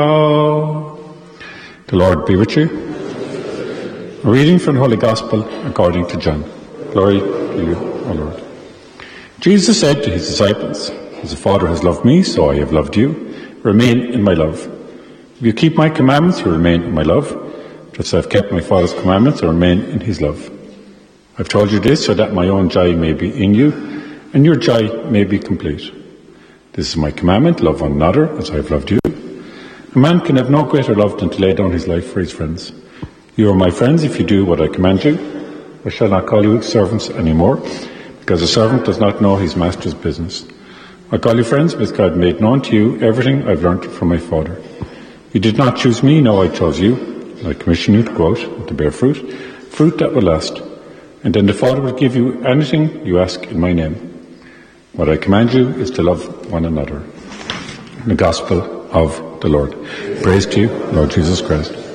The Lord be with you. A reading from the Holy Gospel according to John. Glory to you, O Lord. Jesus said to his disciples, "As the Father has loved me, so I have loved you. Remain in my love. If you keep my commandments, you remain in my love. Just as I have kept my Father's commandments, I remain in his love. I've told you this so that my own joy may be in you, and your joy may be complete. This is my commandment, love one another as I have loved you. A man can have no greater love than to lay down his life for his friends. You are my friends if you do what I command you. I shall not call you servants anymore, because a servant does not know his master's business. I call you friends because God made known to you everything I've learned from my Father. You did not choose me, no, I chose you. I commission you to go out and to bear fruit, fruit that will last. And then the Father will give you anything you ask in my name. What I command you is to love one another." The Gospel of the Lord. Praise to you, Lord Jesus Christ.